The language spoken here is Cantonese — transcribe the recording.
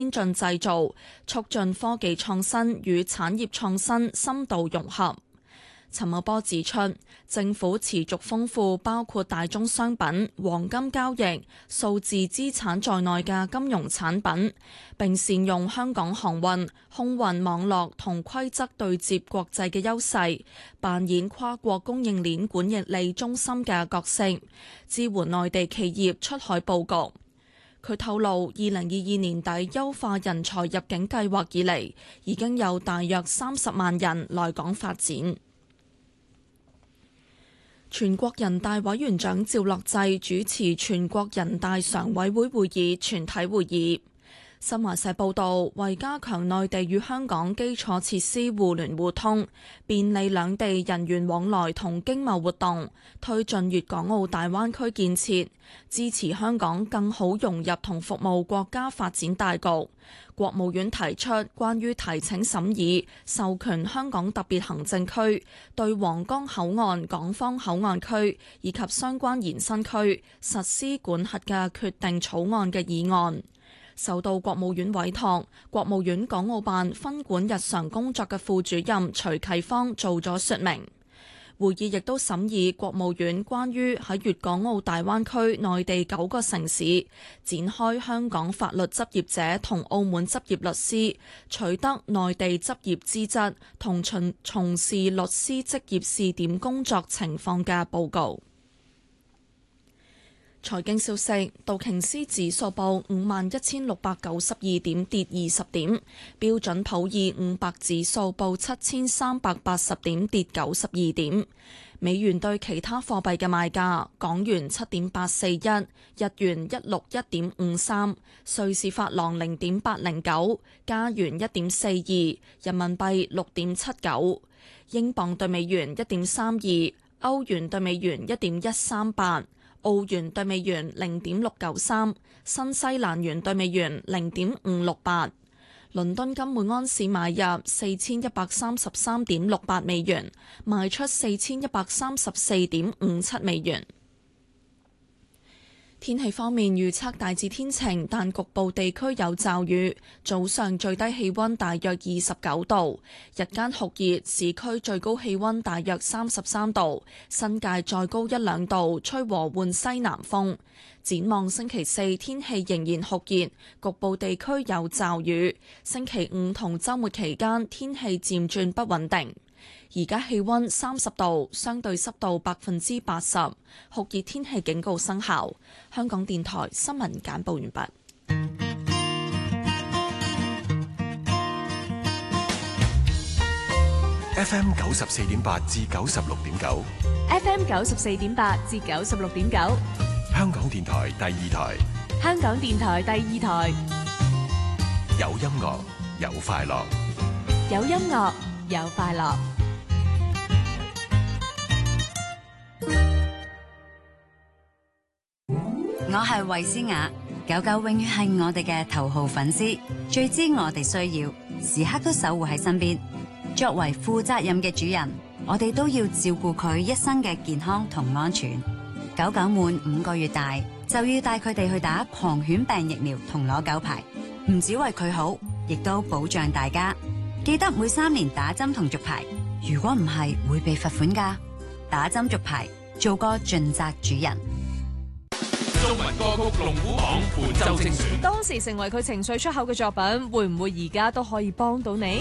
先進製造，促進科技創新與產業創新深度融合。陳茂波指出，政府持續豐富包括大宗商品、黃金交易、數字資產在內嘅金融產品，並善用香港航運、空運網絡同規則對接國際嘅優勢，扮演跨國供應鏈管理中心嘅角色，支援內地企業出海佈局。佢透露，2022年底優化人才入境計劃以嚟，已經有大約30萬人來港發展。全國人大委員長趙樂際主持全國人大常委會會議全體會議。新華社報道，為加強內地與香港基礎設施互聯互通，便利兩地人員往來同經貿活動，推進粵港澳大灣區建設，支持香港更好融入同服務國家發展大局。國務院提出關於提請審議授權香港特別行政區對皇崗口岸港方口岸區以及相關延伸區實施管轄嘅決定草案嘅議案。受到國務院委託，國務院港澳辦分管日常工作嘅副主任徐啟芳做咗說明。會議亦都審議國務院關於喺粵港澳大灣區內地9個城市展開香港法律執業者同澳門執業律師取得內地執業資質同從事律師職業試點工作情況嘅報告。財經消息，道瓊斯指數報51,692點，跌20點；標準普爾500指數報7,380點，跌92點。美元對其他貨幣嘅賣價：港元7.841，日元161.53，瑞士法郎0.809，加元1.42，人民幣6.79，英鎊對美元1.32，歐元對美元1.138。澳元對美元0.693，新西蘭元對美元0.568。倫敦金每安士買入4133.68美元，賣出4134.57美元。天氣方面預測大致天晴，但局部地區有驟雨。早上最低氣溫大約29度，日間酷熱，市區最高氣溫大約33度，新界再高1-2度，吹和緩西南風。展望星期四天氣仍然酷熱，局部地區有驟雨。星期五同週末期間天氣漸轉不穩定。而家氣溫30度，相對濕度80%，酷熱天氣警告生效。香港電台新聞簡報完畢。 FM 94.8至96.9 ，FM 94.8至96.9， 香港電台第2台， 香港電台第2台， 有音樂有快樂， 有音樂有快樂。 我係衛詩雅，狗狗永遠係我哋嘅頭號粉絲，最知我哋需要，時刻都守護喺身邊。作為負責任嘅主人，我哋都要照顧佢一生嘅健康同安全。狗狗滿5個月大，就要帶佢哋去打狂犬病疫苗同攞狗牌，唔止為佢好，亦都保障大家。記得每3年打針同續牌，如果唔係會被罰款㗎。打針續牌，做個盡責主人。 中文歌曲龍虎榜本周精選， 當時成為佢情緒出口嘅作品，會唔會而家都可以幫到你？